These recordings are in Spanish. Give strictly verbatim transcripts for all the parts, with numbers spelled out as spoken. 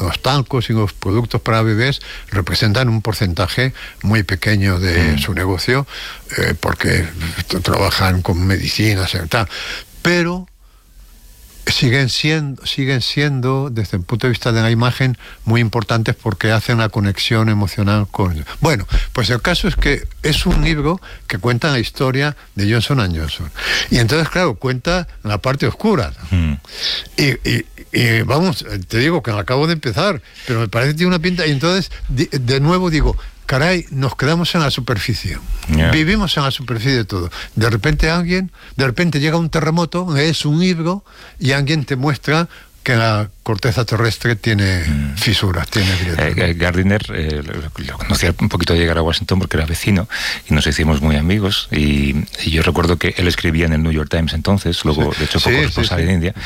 los talcos y los productos para bebés representan un porcentaje muy pequeño de mm. su negocio, eh, porque trabajan con medicinas y tal. Pero siguen siendo, siguen siendo, desde el punto de vista de la imagen, muy importantes porque hacen la conexión emocional con... Bueno, pues el caso es que es un libro que cuenta la historia de Johnson and Johnson. Y entonces, claro, cuenta la parte oscura. Mm. Y, y, y vamos, te digo que acabo de empezar, pero me parece que tiene una pinta... Y entonces, de, de nuevo digo... Caray, nos quedamos en la superficie. Yeah. Vivimos en la superficie de todo. De repente alguien, de repente llega un terremoto, es un libro, y alguien te muestra que la corteza terrestre tiene mm. fisuras, tiene grietas. Eh, Gardiner eh, lo, lo conocía un poquito de llegar a Washington porque era vecino y nos hicimos muy amigos. Y, y yo recuerdo que él escribía en el New York Times entonces, luego sí. de hecho fue sí, corresponsal sí, sí. en India.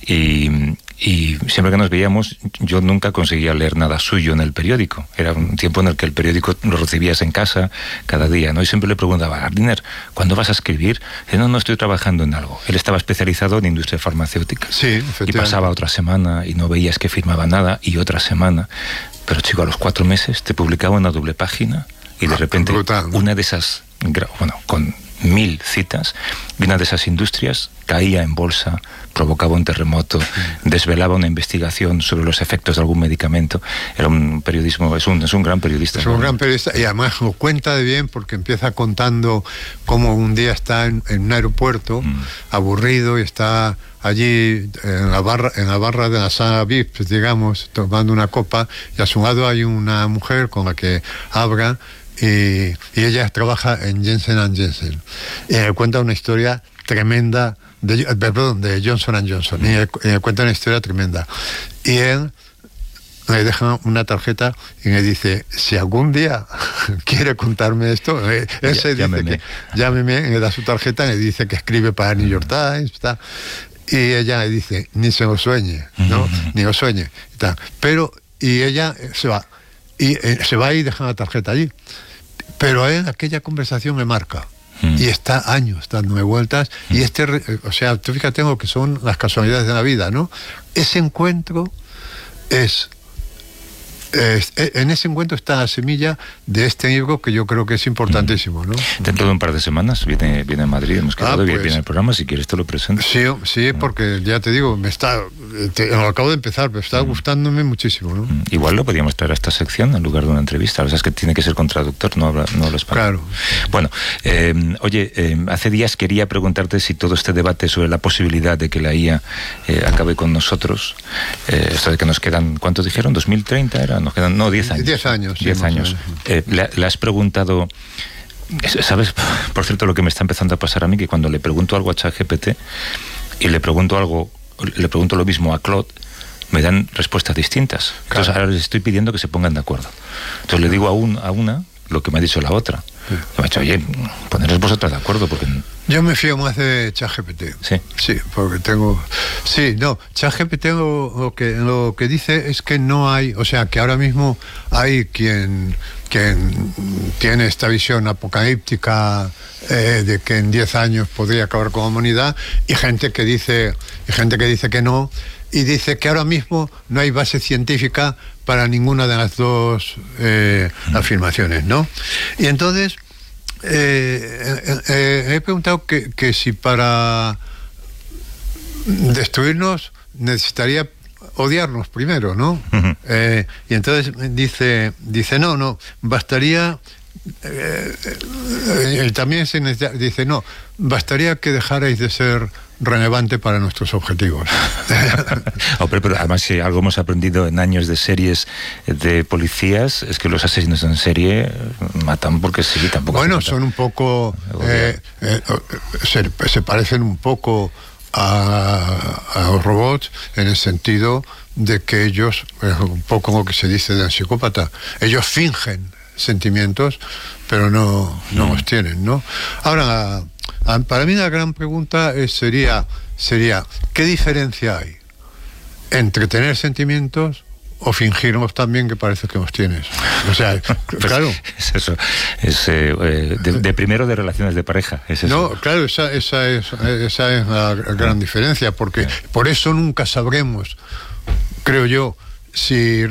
Y, y siempre que nos veíamos, yo nunca conseguía leer nada suyo en el periódico. Era un tiempo en el que el periódico lo recibías en casa cada día, ¿no? Y siempre le preguntaba, Gardiner, ¿cuándo vas a escribir? Y no, no estoy trabajando en algo. Él estaba especializado en industria farmacéutica. Sí, y pasaba otra semana y no veías que firmaba nada, y otra semana. Pero chico, a los cuatro meses te publicaba una doble página y de repente brutal, ¿no? Una de esas, bueno, con mil citas, una de esas industrias caía en bolsa, provocaba un terremoto, desvelaba una investigación sobre los efectos de algún medicamento. Era un periodismo, es un, es un gran periodista. Es ¿no? un gran periodista, y además lo cuenta de bien porque empieza contando cómo un día está en, en un aeropuerto, mm. aburrido, y está allí en la barra, en la barra de la sala V I P, digamos, tomando una copa, y a su lado hay una mujer con la que habla, y, y ella trabaja en Janssen and Janssen. Y él cuenta una historia tremenda, de, perdón, de Johnson and Johnson, y él, y él cuenta una historia tremenda. Y él le deja una tarjeta y le dice, si algún día quiere contarme esto, él se dice llámeme. que llámeme, le da su tarjeta y le dice que escribe para New York Times, está. Y ella le dice, ni se lo sueñe, ¿no? Ni lo sueñe. Y tal. Pero, y ella se va. Y eh, se va y deja la tarjeta allí. Pero a él aquella conversación me marca. Mm. Y está años dándome vueltas. Mm. Y este, o sea, tú fíjate lo que son las casualidades de la vida, ¿no? Ese encuentro es... Es, en ese encuentro está la semilla de este libro que yo creo que es importantísimo, ¿no? Dentro de un par de semanas viene, viene a Madrid, hemos quedado, ah, pues, viene el programa, si quieres te lo presento. Sí, sí, porque ya te digo, me está, te, lo acabo de empezar, pero está mm. gustándome muchísimo, ¿no? Igual lo podríamos traer a esta sección en lugar de una entrevista, o sea, es que tiene que ser con traductor, no habla, no habla español. Claro. Bueno, eh, oye, eh, hace días quería preguntarte si todo este debate sobre la posibilidad de que la I A eh, acabe con nosotros, eh, esto de que nos quedan, ¿cuántos dijeron? ¿dos mil treinta era? Nos quedan, no, diez años. diez años. diez sí, años. Eh, le, le has preguntado, ¿sabes? Por cierto, lo que me está empezando a pasar a mí, que cuando le pregunto algo a ChatGPT y le pregunto algo, le pregunto lo mismo a Claude, me dan respuestas distintas. Claro. Entonces ahora les estoy pidiendo que se pongan de acuerdo. Entonces le digo a, un, a una lo que me ha dicho la otra. Sí. Me ha dicho, oye, poneros vosotras de acuerdo, porque... Yo me fío más de ChatGPT. Sí. Sí, porque tengo... Sí, no, ChatGPT lo, lo, que, lo que dice es que no hay... O sea, que ahora mismo hay quien, quien tiene esta visión apocalíptica eh, de que en diez años podría acabar con la humanidad, y gente que dice, y gente que dice que no, y dice que ahora mismo no hay base científica para ninguna de las dos eh, mm. afirmaciones, ¿no? Y entonces... Eh, eh, eh, he preguntado que, que si para destruirnos necesitaría odiarnos primero, ¿no? Uh-huh. Eh, y entonces dice, dice no, no, bastaría... Eh, eh, también se necesita, dice no, bastaría que dejarais de ser relevante para nuestros objetivos. Oh, pero, pero además, si algo hemos aprendido en años de series de policías, es que los asesinos en serie matan porque sí, tampoco. Bueno, son un poco eh, eh, se, se parecen un poco a, a los robots en el sentido de que ellos, es un poco lo que se dice del psicópata, ellos fingen sentimientos, pero no, no mm. los tienen, ¿no? Ahora, para mí la gran pregunta es, sería, sería, ¿qué diferencia hay entre tener sentimientos o fingirlos también que parece que los tienes? O sea, pues claro. Es eso, es eh, de, de primero de relaciones de pareja. Es eso. No, claro, esa, esa, es, esa es la gran diferencia, porque por eso nunca sabremos, creo yo, si